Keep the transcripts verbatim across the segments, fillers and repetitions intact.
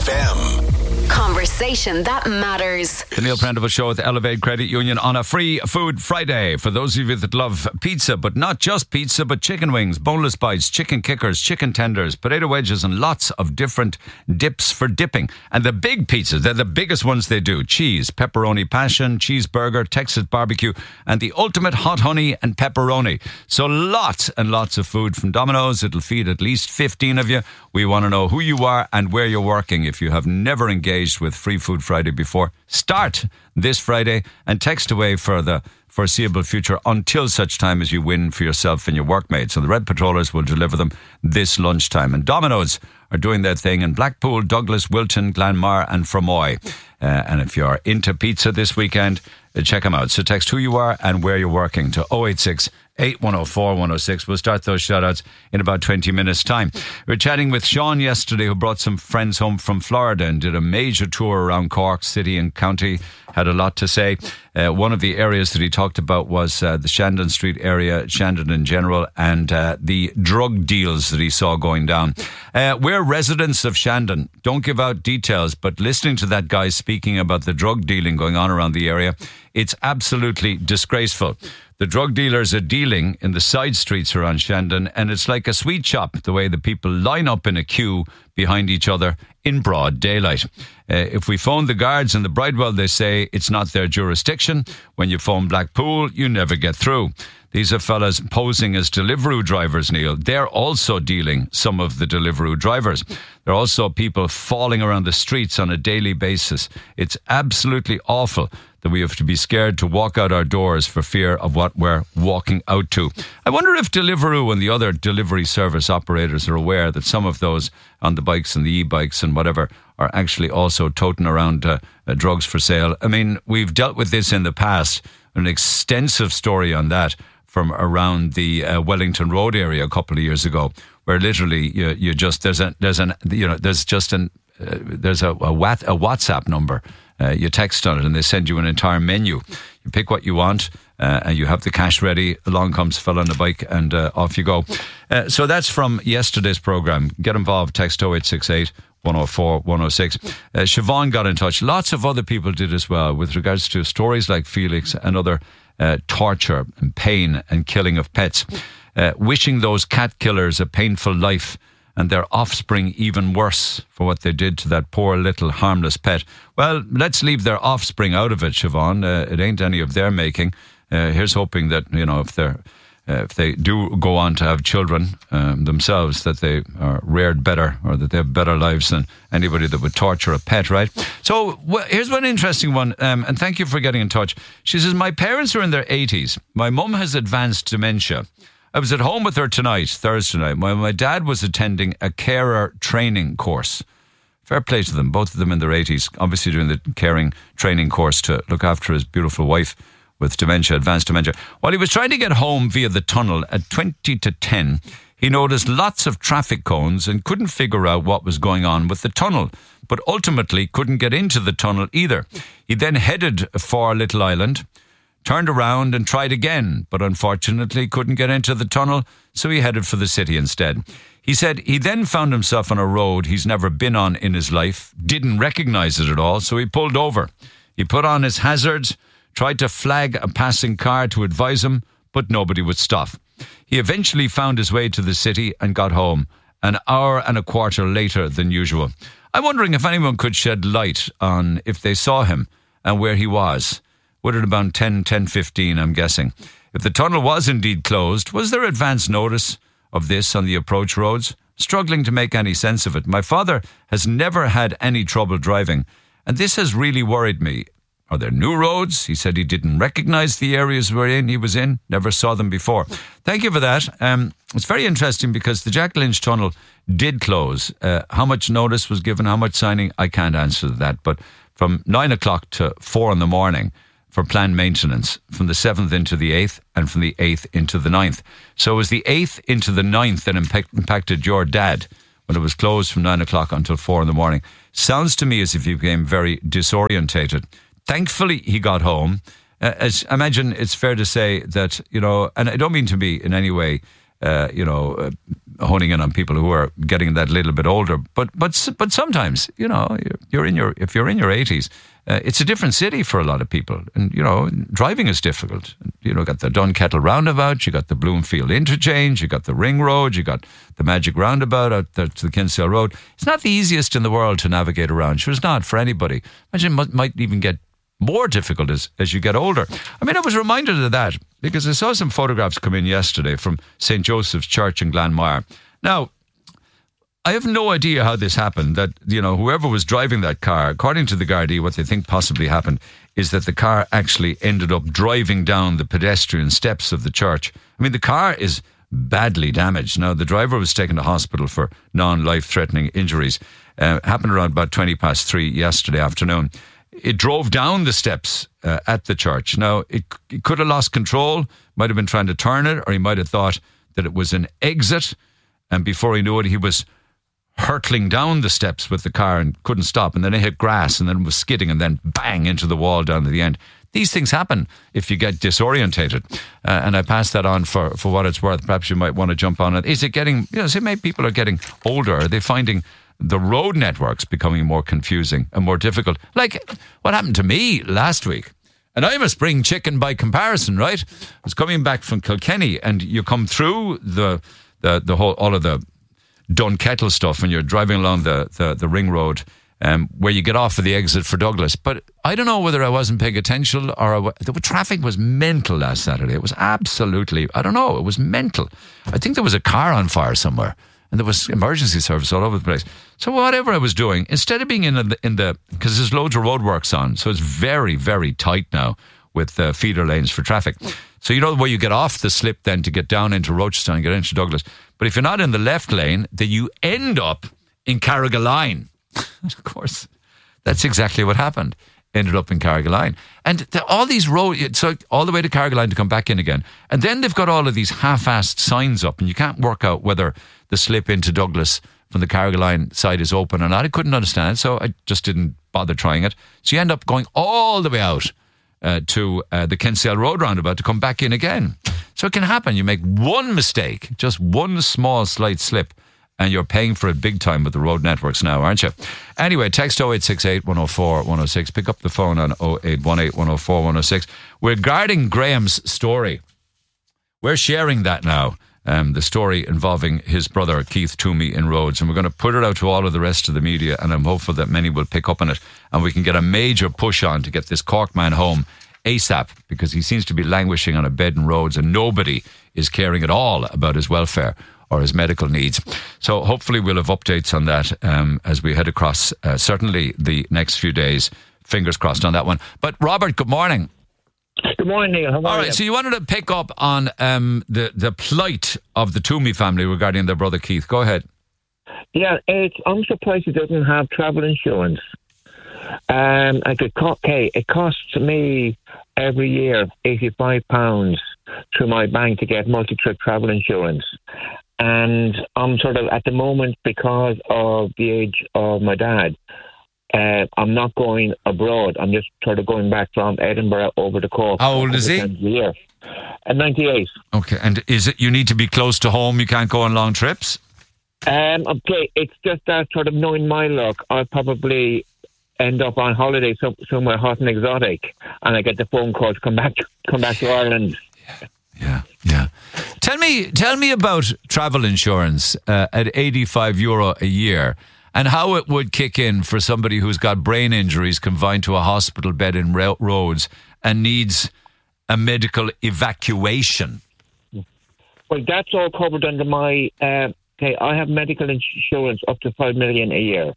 M. Conversation that matters. The Neil Prendeville Show with Elevate Credit Union on a free Food Friday. For those of you that love pizza, but not just pizza, but chicken wings, boneless bites, chicken kickers, chicken tenders, potato wedges, and lots of different dips for dipping. And the big pizzas, they're the biggest ones they do. Cheese, pepperoni passion, cheeseburger, Texas barbecue, and the ultimate hot honey and pepperoni. So lots and lots of food from Domino's. It'll feed at least fifteen of you. We want to know who you are and where you're working. If you have never engaged with Free Food Friday before, start this Friday and text away for the foreseeable future until such time as you win for yourself and your workmates. So the Red Patrollers will deliver them this lunchtime. And Domino's are doing their thing in Blackpool, Douglas, Wilton, Glanmire and Fermoy. Uh, and if you're into pizza this weekend, uh, check them out. So text who you are and where you're working to oh eight six, eight one oh four, one oh six. We'll start those shout-outs in about twenty minutes' time. We were chatting with Sean yesterday, who brought some friends home from Florida and did a major tour around Cork City and County. Had a lot to say. Uh, one of the areas that he talked about was uh, the Shandon Street area, Shandon in general, and uh, the drug deals that he saw going down. Uh, we're residents of Shandon. Don't give out details, but listening to that guy speaking about the drug dealing going on around the area, it's absolutely disgraceful. The drug dealers are dealing in the side streets around Shandon, and it's like a sweet shop, the way the people line up in a queue behind each other in broad daylight. Uh, if we phone the guards in the Bridewell, they say it's not their jurisdiction. When you phone Blackpool, you never get through. These are fellas posing as Deliveroo drivers, Neil. They're also dealing some of the Deliveroo drivers. There are also people falling around the streets on a daily basis. It's absolutely awful that we have to be scared to walk out our doors for fear of what we're walking out to. I wonder if Deliveroo and the other delivery service operators are aware that some of those on the bikes and the e-bikes and whatever are actually also toting around uh, uh, drugs for sale. I mean, we've dealt with this in the past, an extensive story on that from around the uh, Wellington Road area a couple of years ago, where literally you, you just there's a there's an you know there's just an uh, there's a a, wat, a WhatsApp number. Uh, you text on it and they send you an entire menu. You pick what you want uh, and you have the cash ready. Along comes a fella on a bike and uh, off you go. Uh, so that's from yesterday's programme. Get involved. Text oh eight six eight, one oh four, one oh six. Uh, Siobhan got in touch. Lots of other people did as well with regards to stories like Felix and other uh, torture and pain and killing of pets. Uh, wishing those cat killers a painful life and their offspring even worse for what they did to that poor little harmless pet. Well, let's leave their offspring out of it, Siobhan. Uh, it ain't any of their making. Uh, here's hoping that, you know, if they're uh, if they do go on to have children um, themselves, that they are reared better or that they have better lives than anybody that would torture a pet, right? So well, here's one interesting one, um, and thank you for getting in touch. She says, my parents are in their eighties. My mum has advanced dementia. I was at home with her tonight, Thursday night, while my dad was attending a carer training course. Fair play to them, both of them in their eighties, obviously doing the caring training course to look after his beautiful wife with dementia, advanced dementia. While he was trying to get home via the tunnel at twenty to ten, he noticed lots of traffic cones and couldn't figure out what was going on with the tunnel, but ultimately couldn't get into the tunnel either. He then headed for Little Island, turned around and tried again, but unfortunately couldn't get into the tunnel, so he headed for the city instead. He said he then found himself on a road he's never been on in his life, didn't recognise it at all, so he pulled over. He put on his hazards, tried to flag a passing car to advise him, but nobody would stop. He eventually found his way to the city and got home, an hour and a quarter later than usual. I'm wondering if anyone could shed light on if they saw him and where he was. Would it about ten, ten fifteen, I'm guessing. If the tunnel was indeed closed, was there advance notice of this on the approach roads? Struggling to make any sense of it. My father has never had any trouble driving, and this has really worried me. Are there new roads? He said he didn't recognise the areas we're in, he was in, never saw them before. Thank you for that. Um, it's very interesting because the Jack Lynch tunnel did close. Uh, how much notice was given, how much signing, I can't answer that. But from nine o'clock to four in the morning for planned maintenance, from the seventh into the eighth and from the eighth into the ninth. So it was the eighth into the ninth that impact, impacted your dad when it was closed from nine o'clock until four in the morning. Sounds to me as if he became very disorientated. Thankfully, he got home. Uh, as I imagine it's fair to say that, you know, and I don't mean to be in any way, uh, you know, uh, honing in on people who are getting that little bit older. But but but sometimes, you know, you're in your if you're in your eighties, uh, it's a different city for a lot of people, and you know, driving is difficult. You know, got the Dunkettle roundabout, you got the Bloomfield interchange, you got the Ring Road, you got the Magic roundabout out there to the Kinsale Road. It's not the easiest in the world to navigate around. Sure, it's not for anybody. Imagine it might even get more difficult as, as you get older. I mean, I was reminded of that because I saw some photographs come in yesterday from Saint Joseph's Church in Glanmire. Now, I have no idea how this happened, that, you know, whoever was driving that car, according to the Gardaí, what they think possibly happened is that the car actually ended up driving down the pedestrian steps of the church. I mean, the car is badly damaged. Now, the driver was taken to hospital for non-life-threatening injuries. Uh, happened around about twenty past three yesterday afternoon. It drove down the steps uh, at the church. Now, it, it could have lost control, might have been trying to turn it, or he might have thought that it was an exit, and before he knew it, he was hurtling down the steps with the car and couldn't stop, and then it hit grass, and then was skidding, and then bang into the wall down to the end. These things happen if you get disorientated, uh, and I pass that on for, for what it's worth. Perhaps you might want to jump on it. Is it getting, you know, say maybe people are getting older, are they finding the road networks becoming more confusing and more difficult? Like what happened to me last week. And I'm a spring chicken by comparison, right? I was coming back from Kilkenny, and you come through the the, the whole all of the Dunkettle stuff, and you're driving along the, the, the Ring Road, um, where you get off at the exit for Douglas. But I don't know whether I wasn't paying attention or I, the traffic was mental last Saturday. It was absolutely, I don't know, it was mental. I think there was a car on fire somewhere, and there was emergency service all over the place. So whatever I was doing, instead of being in the, in the because there's loads of roadworks on, so it's very, very tight now with uh, feeder lanes for traffic. So you know where you get off the slip then to get down into Rochestown and get into Douglas. But if you're not in the left lane, then you end up in Carrigaline. Of course, that's exactly what happened. Ended up in Carrigaline. And the, all these roads, so all the way to Carrigaline to come back in again. And then they've got all of these half-assed signs up, and you can't work out whether the slip into Douglas from the Carrigaline side is open or not. I couldn't understand it, so I just didn't bother trying it. So you end up going all the way out uh, to uh, the Kinsale Road roundabout to come back in again. So it can happen. You make one mistake, just one small slight slip, and you're paying for it big time with the road networks now, aren't you? Anyway, text oh eight six eight, one oh four, one oh six. Pick up the phone on oh eight one eight, one oh four, one oh six. We're guarding Graham's story. We're sharing that now. Um, the story involving his brother Keith Toomey in Rhodes, and we're going to put it out to all of the rest of the media, and I'm hopeful that many will pick up on it, and we can get a major push on to get this Cork man home ASAP, because he seems to be languishing on a bed in Rhodes, and nobody is caring at all about his welfare or his medical needs. So hopefully we'll have updates on that um, as we head across uh, certainly the next few days. Fingers crossed on that one. But Robert, good morning. Good morning, Neil. How are All right, you? so you wanted to pick up on um, the, the plight of the Toomey family regarding their brother Keith. Go ahead. Yeah, it's, I'm surprised he doesn't have travel insurance. Um, I could co- okay, it costs me every year eighty-five pounds through my bank to get multi-trip travel insurance. And I'm sort of, at the moment, because of the age of my dad, Uh, I'm not going abroad. I'm just sort of going back from Edinburgh over to Cork. How old is he? Year. At ninety-eight. Okay, and is it you need to be close to home? You can't go on long trips? Um, okay, it's just that sort of knowing my luck, I'll probably end up on holiday some, somewhere hot and exotic, and I get the phone call to come back, come back to Ireland. Yeah, yeah, yeah. Tell me, tell me about travel insurance uh, at eighty-five euro a year. And how it would kick in for somebody who's got brain injuries, confined to a hospital bed in Rhodes, and needs a medical evacuation. Well, that's all covered under my... Uh, okay, I have medical insurance up to five million a year.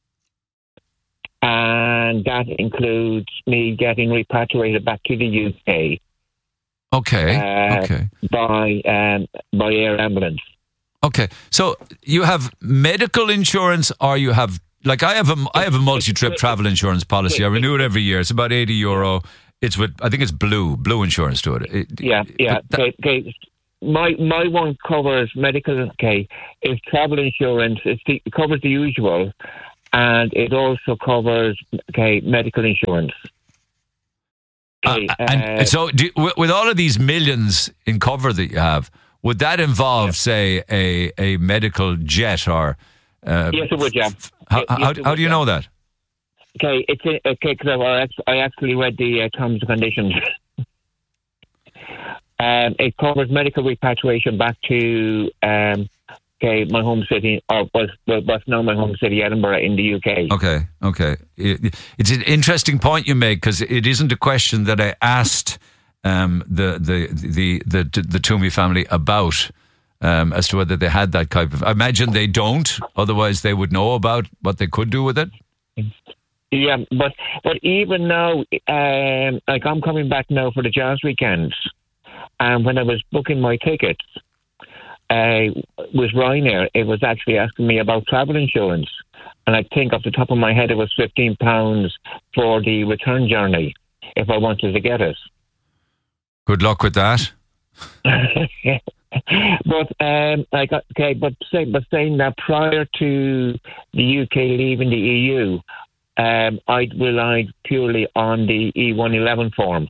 And that includes me getting repatriated back to the U K. Okay, uh, okay. By, um, by air ambulance. Okay, so you have medical insurance, or you have, like I have a, I have a multi-trip travel insurance policy. I renew it every year. It's about eighty euro. It's with, I think it's blue, blue insurance to it. it yeah, yeah. That, okay, okay. My my one covers medical. Okay, it's travel insurance. It's the, it covers the usual, and it also covers okay medical insurance. Okay, uh, and uh, so, do you, with all of these millions in cover that you have, would that involve, Yeah. say, a a medical jet or? Uh, Yes, it would, yeah. How, Yes, how, it how would, do you yeah. know that? Okay, it's a, okay because I, act- I actually read the uh, terms and conditions. um, it covers medical repatriation back to um, okay my home city, or was well, what's now my home city, Edinburgh, in the U K. Okay, okay. It, it's an interesting point you make because it isn't a question that I asked um, the, the the the the the Toomey family about. Um, as to whether they had that type of... I imagine they don't, otherwise they would know about what they could do with it. Yeah, but but even now, um, like I'm coming back now for the jazz weekends, and when I was booking my tickets, uh, with Ryanair, it was actually asking me about travel insurance, and I think off the top of my head it was fifteen pounds for the return journey if I wanted to get it. Good luck with that. But um, like okay, but say, but saying that prior to the U K leaving the E U, um, I relied purely on the E one eleven form.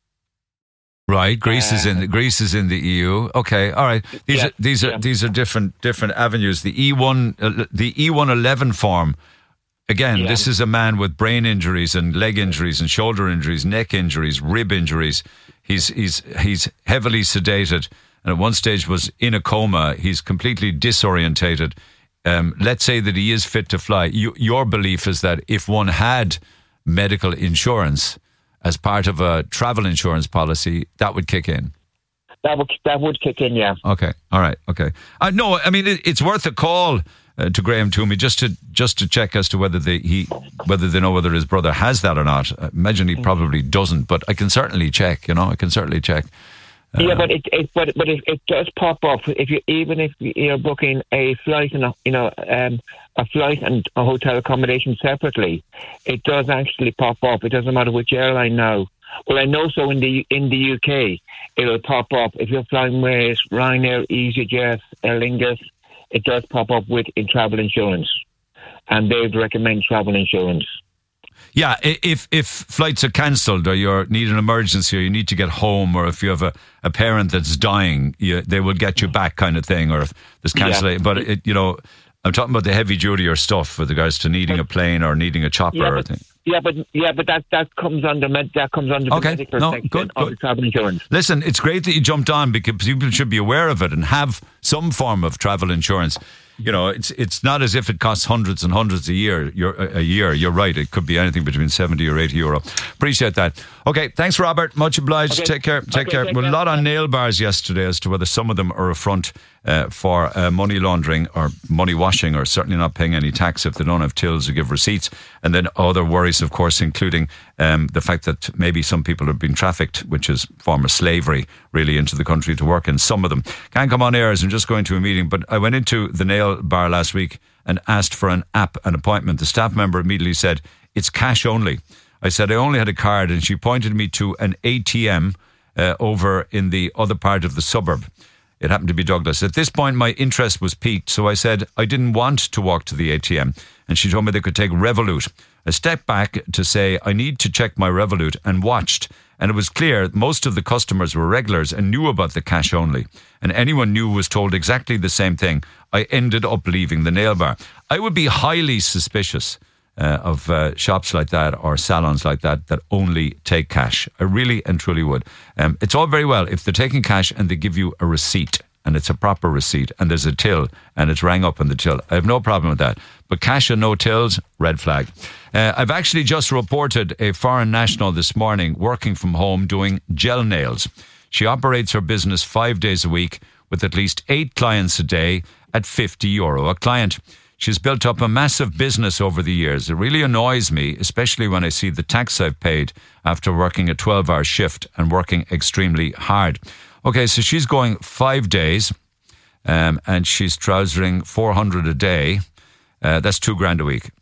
Right, Greece Uh, is in the Greece is in the E U. Okay, all right. These Yeah, are these are yeah. these are different different avenues. The E one uh, the E one eleven form. Again, Yeah. this is a man with brain injuries and leg injuries and shoulder injuries, neck injuries, rib injuries. He's he's he's heavily sedated, and at one stage was in a coma. He's completely disorientated. Um, let's say that he is fit to fly. You, your belief is that if one had medical insurance as part of a travel insurance policy, that would kick in. That would that would kick in, yeah. Okay, all right, okay. Uh, no, I mean it, it's worth a call uh, to Graham Toomey just to just to check as to whether they he whether they know whether his brother has that or not. I imagine he probably doesn't, but I can certainly check. You know, I can certainly check. Uh, Yeah, but it, it but but it, it does pop up if you even if you're booking a flight and a, you know um, a flight and a hotel accommodation separately, it does actually pop up. It doesn't matter which airline now. Well, I know so in the in the U K, it'll pop up if you're flying with Ryanair, EasyJet, Aer Lingus. It does pop up with in travel insurance, and they would recommend travel insurance. Yeah, i- if if flights are cancelled or you need an emergency or you need to get home, or if you have a, a parent that's dying, you, they will get you back, kind of thing. Or if there's cancellation, Yeah. but it, you know, I'm talking about the heavy duty stuff with regards to needing a plane or needing a chopper Yeah, or but, thing. yeah, but yeah, but that that comes under med, that comes under Okay. the medical No, section good, of good. the travel insurance. Listen, it's great that you jumped on because people should be aware of it and have some form of travel insurance. You know, it's it's not as if it costs hundreds and hundreds a year. You're, a year. You're right. It could be anything between seventy or eighty euro. Appreciate that. Okay, thanks, Robert. Much obliged. Okay. Take care. Take Okay, care. take Well, a care. lot on nail bars yesterday as to whether some of them are a front uh, for uh, money laundering or money washing, or certainly not paying any tax if they don't have tills or give receipts. And then other worries, of course, including um, the fact that maybe some people have been trafficked, which is form of slavery, really, into the country to work. And some of them can't come on air as I'm just going to a meeting. But I went into the nail bar last week and asked for an app, an appointment. The staff member immediately said, it's cash only. I said I only had a card, and she pointed me to an A T M uh, over in the other part of the suburb. It happened to be Douglas. At this point, my interest was piqued, so I said I didn't want to walk to the A T M, and she told me they could take Revolut. I stepped back to say I need to check my Revolut and watched, and it was clear most of the customers were regulars and knew about the cash only, and anyone new was told exactly the same thing. I ended up leaving the nail bar. I would be highly suspicious uh, of uh, shops like that or salons like that that only take cash. I really and truly would. Um, it's all very well if they're taking cash and they give you a receipt, and it's a proper receipt, and there's a till, and it's rang up on the till. I have no problem with that. But cash and no tills, red flag. Uh, I've actually just reported a foreign national this morning working from home doing gel nails. She operates her business five days a week with at least eight clients a day at fifty euro a client. She's built up a massive business over the years. It really annoys me, especially when I see the tax I've paid after working a twelve-hour shift and working extremely hard. Okay, so she's going five days um, and she's trousering four hundred a day. Uh, that's two grand a week,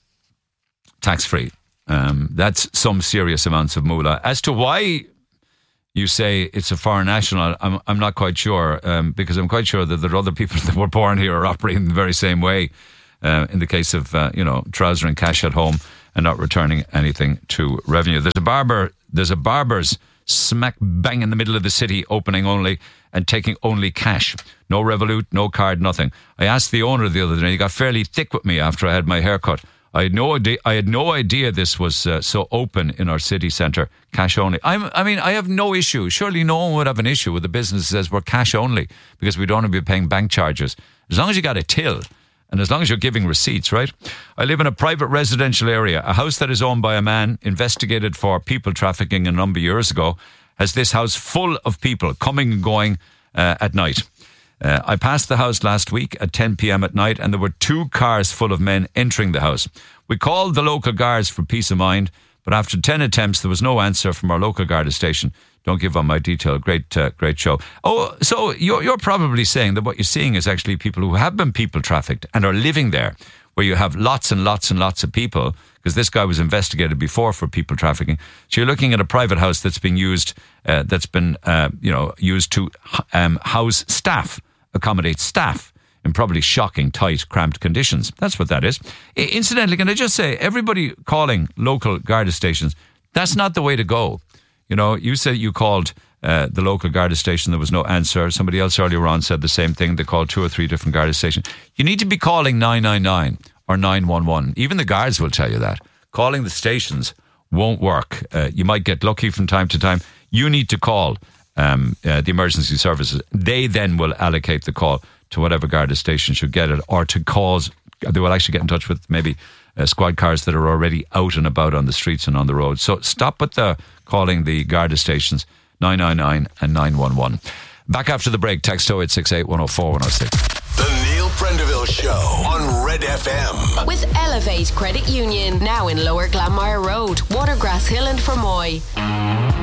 tax-free. Um, that's some serious amounts of moolah. As to why you say it's a foreign national, I'm, I'm not quite sure, um, because I'm quite sure that there are other people that were born here are operating the very same way. Uh, in the case of, uh, you know, trousering cash at home and not returning anything to revenue. There's a barber, there's a barber's smack bang in the middle of the city, opening only and taking only cash. No Revolut, no card, nothing. I asked the owner the other day, he got fairly thick with me after I had my haircut. I had no idea, I had no idea this was uh, so open in our city centre, cash only. I'm, I mean, I have no issue. Surely no one would have an issue with a business that says we're cash only because we don't want to be paying bank charges. As long as you got a till and as long as you're giving receipts, right? I live in a private residential area. A house that is owned by a man investigated for people trafficking a number of years ago has this house full of people coming and going uh, at night. Uh, I passed the house last week at ten p.m. at night and there were two cars full of men entering the house. We called the local guards for peace of mind, but after ten attempts, there was no answer from our local Garda station. Don't give on my detail. Great, uh, great show. Oh, so you're, you're probably saying that what you're seeing is actually people who have been people trafficked and are living there, where you have lots and lots and lots of people, because this guy was investigated before for people trafficking. So you're looking at a private house that's being used, uh, that's been, uh, you know, used to um, house staff. Accommodate staff in probably shocking, tight, cramped conditions. That's what that is. I- incidentally, can I just say, everybody calling local Garda stations, that's not the way to go. You know, you said you called uh, the local Garda station, there was no answer. Somebody else earlier on said the same thing. They called two or three different Garda stations. You need to be calling nine nine nine or nine one one. Even the guards will tell you that. Calling the stations won't work. Uh, you might get lucky from time to time. You need to call Um, uh, the emergency services. They then will allocate the call to whatever Garda station should get it, or to calls. They will actually get in touch with maybe uh, squad cars that are already out and about on the streets and on the road. So stop with the calling the Garda stations, nine nine nine and nine one one. Back after the break, text oh eight six eight, one oh four, one oh six. The Neil Prendeville Show on Red F M. With Elevate Credit Union, now in Lower Glanmire Road, Watergrass Hill and Fermoy.